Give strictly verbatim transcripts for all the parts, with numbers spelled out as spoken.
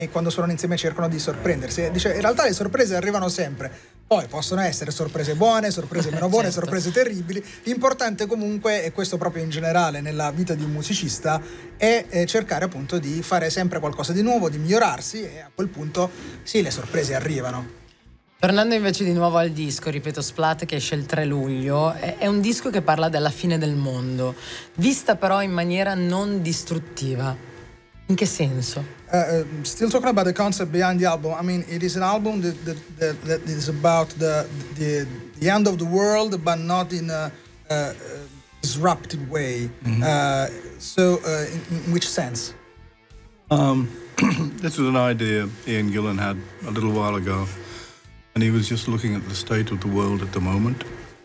e quando suonano insieme cercano di sorprendersi. Dice, in realtà le sorprese arrivano sempre, poi possono essere sorprese buone, sorprese meno buone, certo. sorprese terribili. L'importante comunque, e questo proprio in generale nella vita di un musicista, è eh, cercare appunto di fare sempre qualcosa di nuovo, di migliorarsi, e a quel punto sì, le sorprese arrivano. Tornando invece di nuovo al disco, ripeto, Splat, che esce il tre luglio, è, è un disco che parla della fine del mondo, vista però in maniera non distruttiva. In che senso? Uh, uh, still talking about the concept behind the album. I mean, it is an album that that, that, that is about the, the the end of the world, but not in a, a disruptive way. Mm-hmm. Uh, so, uh, in, in which sense? Um, this was an idea Ian Gillan had a little while ago. And he was just looking at the state of the world at the moment.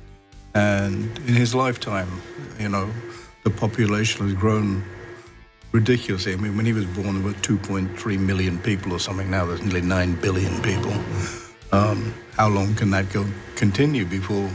And in his lifetime, you know, the population has grown ridiculously. I mean, when he was born, there were two point three million people or something. Now there's nearly nine billion people. Um, how long can that go continue before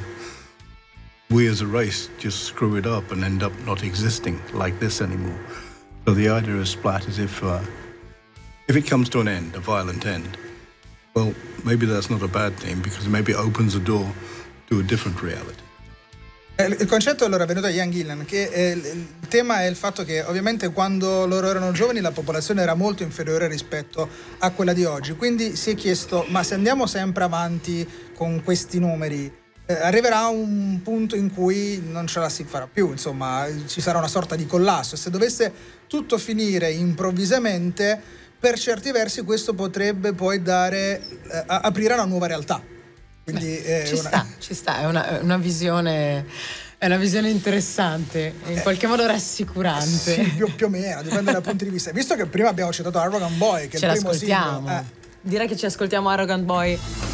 we as a race just screw it up and end up not existing like this anymore? So the idea of Splat is if, uh, if it comes to an end, a violent end, well, maybe that's not a bad thing, because maybe it opens the door to a different reality. Il concetto allora è venuto a Ian Gillan, che eh, il tema è il fatto che ovviamente quando loro erano giovani la popolazione era molto inferiore rispetto a quella di oggi, quindi si è chiesto, ma se andiamo sempre avanti con questi numeri, eh, arriverà un punto in cui non ce la si farà più, insomma ci sarà una sorta di collasso, e se dovesse tutto finire improvvisamente, per certi versi questo potrebbe poi dare eh, aprire a una nuova realtà. Quindi Beh, è ci una... sta, ci sta, è una, una visione è una visione interessante, in eh, qualche modo rassicurante. Sì, più, più o meno, dipende dal punto di vista. Visto che prima abbiamo citato Arrogant Boy, che Ce è il primo l'ascoltiamo. singolo, eh. Direi che ci ascoltiamo Arrogant Boy.